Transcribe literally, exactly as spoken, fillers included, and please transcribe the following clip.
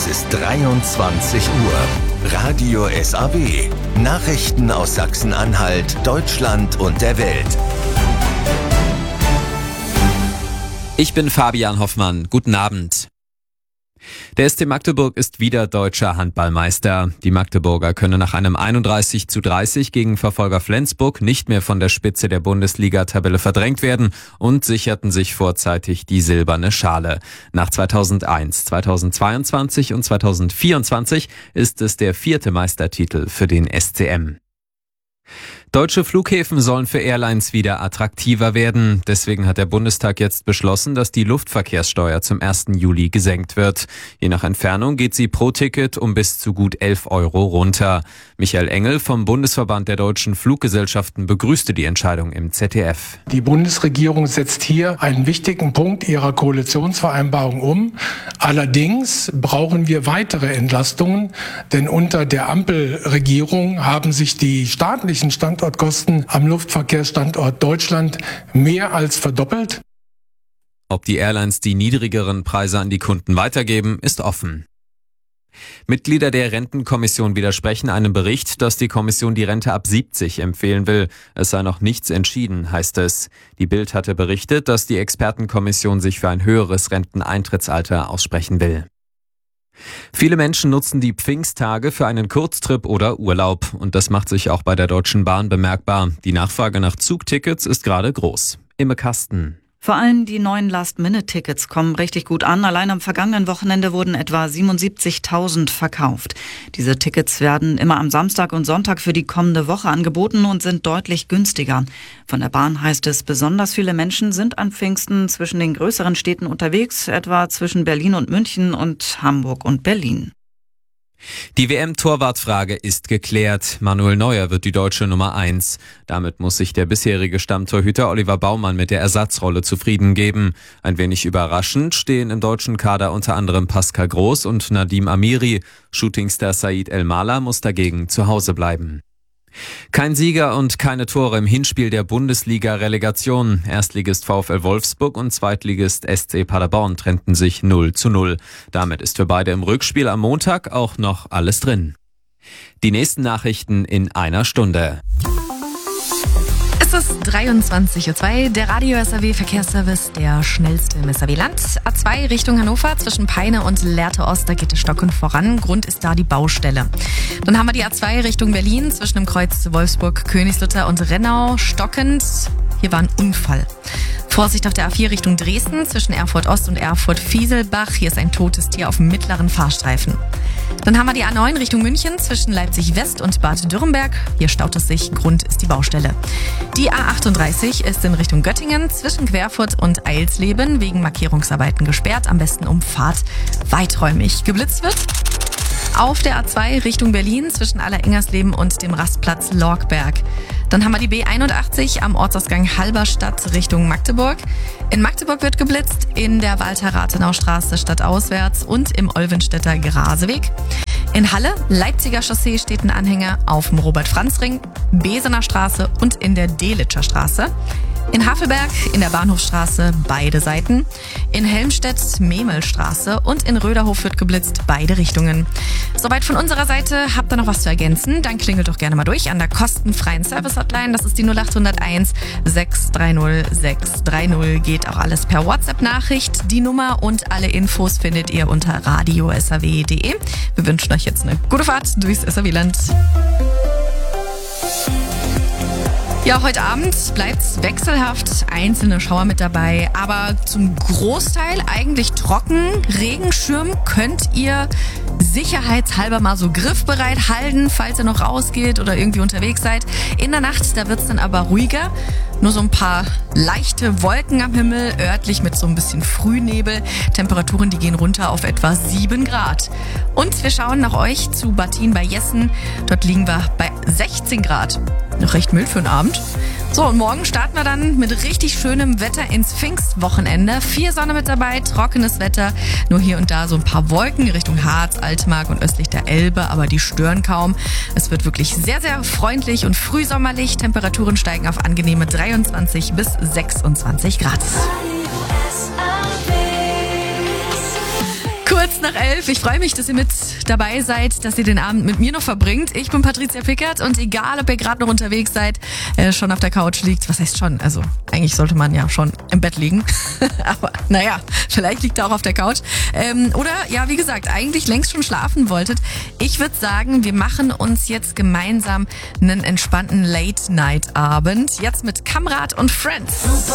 Es ist dreiundzwanzig Uhr. Radio S A W. Nachrichten aus Sachsen-Anhalt, Deutschland und der Welt. Ich bin Fabian Hoffmann. Guten Abend. Der S C Magdeburg ist wieder deutscher Handballmeister. Die Magdeburger können nach einem einunddreißig zu dreißig gegen Verfolger Flensburg nicht mehr von der Spitze der Bundesliga-Tabelle verdrängt werden und sicherten sich vorzeitig die silberne Schale. Nach zweitausendeins, zweitausendzweiundzwanzig und zweitausendvierundzwanzig ist es der vierte Meistertitel für den S C M. Deutsche Flughäfen sollen für Airlines wieder attraktiver werden. Deswegen hat der Bundestag jetzt beschlossen, dass die Luftverkehrssteuer zum ersten Juli gesenkt wird. Je nach Entfernung geht sie pro Ticket um bis zu gut elf Euro runter. Michael Engel vom Bundesverband der deutschen Fluggesellschaften begrüßte die Entscheidung im Z D F. Die Bundesregierung setzt hier einen wichtigen Punkt ihrer Koalitionsvereinbarung um. Allerdings brauchen wir weitere Entlastungen, denn unter der Ampelregierung haben sich die staatlichen Standorte Kosten am Luftverkehrsstandort Deutschland mehr als verdoppelt. Ob die Airlines die niedrigeren Preise an die Kunden weitergeben, ist offen. Mitglieder der Rentenkommission widersprechen einem Bericht, dass die Kommission die Rente ab siebzig empfehlen will. Es sei noch nichts entschieden, heißt es. Die Bild hatte berichtet, dass die Expertenkommission sich für ein höheres Renteneintrittsalter aussprechen will. Viele Menschen nutzen die Pfingsttage für einen Kurztrip oder Urlaub. Und das macht sich auch bei der Deutschen Bahn bemerkbar. Die Nachfrage nach Zugtickets ist gerade groß. Imme Kasten. Vor allem die neuen Last-Minute-Tickets kommen richtig gut an. Allein am vergangenen Wochenende wurden etwa siebenundsiebzigtausend verkauft. Diese Tickets werden immer am Samstag und Sonntag für die kommende Woche angeboten und sind deutlich günstiger. Von der Bahn heißt es, besonders viele Menschen sind an Pfingsten zwischen den größeren Städten unterwegs, etwa zwischen Berlin und München und Hamburg und Berlin. Die W M-Torwartfrage ist geklärt. Manuel Neuer wird die deutsche Nummer eins. Damit muss sich der bisherige Stammtorhüter Oliver Baumann mit der Ersatzrolle zufrieden geben. Ein wenig überraschend stehen im deutschen Kader unter anderem Pascal Groß und Nadim Amiri. Shootingstar Said El-Mala muss dagegen zu Hause bleiben. Kein Sieger und keine Tore im Hinspiel der Bundesliga-Relegation. Erstligist VfL Wolfsburg und Zweitligist S C Paderborn trennten sich null zu null. Damit ist für beide im Rückspiel am Montag auch noch alles drin. Die nächsten Nachrichten in einer Stunde. Es ist dreiundzwanzig Uhr zwei, der Radio S A W Verkehrsservice, der schnellste im S A W-Land. A zwei Richtung Hannover zwischen Peine und Lehrte Ost, da geht es stockend voran. Grund ist da die Baustelle. Dann haben wir die A zwei Richtung Berlin zwischen dem Kreuz Wolfsburg, Königslutter und Rennau, stockend. Hier war ein Unfall. Vorsicht auf der A vier Richtung Dresden zwischen Erfurt Ost und Erfurt Fieselbach. Hier ist ein totes Tier auf dem mittleren Fahrstreifen. Dann haben wir die A neun Richtung München zwischen Leipzig West und Bad Dürrenberg. Hier staut es sich, Grund ist die Baustelle. Die A achtunddreißig ist in Richtung Göttingen zwischen Querfurt und Eilsleben wegen Markierungsarbeiten gesperrt. Am besten Umfahrt weiträumig. Geblitzt wird auf der A zwei Richtung Berlin zwischen Allerengersleben und dem Rastplatz Lorgberg. Dann haben wir die B einundachtzig am Ortsausgang Halberstadt Richtung Magdeburg. In Magdeburg wird geblitzt, in der Walter-Rathenau-Straße stadtauswärts und im Olvenstädter Graseweg. In Halle, Leipziger Chaussee, steht ein Anhänger auf dem Robert-Franz-Ring, Besener Straße und in der Delitscher Straße. In Havelberg, in der Bahnhofstraße, beide Seiten. In Helmstedt, Memelstraße und in Röderhof wird geblitzt, beide Richtungen. Soweit von unserer Seite. Habt ihr noch was zu ergänzen? Dann klingelt doch gerne mal durch an der kostenfreien Service-Hotline. Das ist die null acht null eins, sechs drei null, sechs drei null. Geht auch alles per WhatsApp-Nachricht. Die Nummer und alle Infos findet ihr unter radio s a w punkt d e. Wir wünschen euch jetzt eine gute Fahrt durchs S A W-Land. Ja, heute Abend bleibt's wechselhaft, einzelne Schauer mit dabei, aber zum Großteil eigentlich trocken. Regenschirm könnt ihr sicherheitshalber mal so griffbereit halten, falls ihr noch rausgeht oder irgendwie unterwegs seid. In der Nacht, da wird's dann aber ruhiger. Nur so ein paar leichte Wolken am Himmel, örtlich mit so ein bisschen Frühnebel. Temperaturen, die gehen runter auf etwa sieben Grad. Und wir schauen nach euch zu Battin bei Jessen. Dort liegen wir bei sechzehn Grad. Noch recht mild für den Abend. So, und morgen starten wir dann mit richtig schönem Wetter ins Pfingstwochenende. Viel Sonne mit dabei, trockenes Wetter. Nur hier und da so ein paar Wolken Richtung Harz, Altmark und östlich der Elbe, aber die stören kaum. Es wird wirklich sehr, sehr freundlich und frühsommerlich. Temperaturen steigen auf angenehme dreiundzwanzig bis sechsundzwanzig Grad. Kurz nach elf. Ich freue mich, dass ihr mit dabei seid, dass ihr den Abend mit mir noch verbringt. Ich bin Patricia Pickert und egal, ob ihr gerade noch unterwegs seid, äh, schon auf der Couch liegt. Was heißt schon? Also eigentlich sollte man ja schon im Bett liegen. Aber naja, vielleicht liegt ihr auch auf der Couch. Ähm, oder ja, wie gesagt, eigentlich längst schon schlafen wolltet. Ich würde sagen, wir machen uns jetzt gemeinsam einen entspannten Late-Night-Abend. Jetzt mit Kamrat und Friends.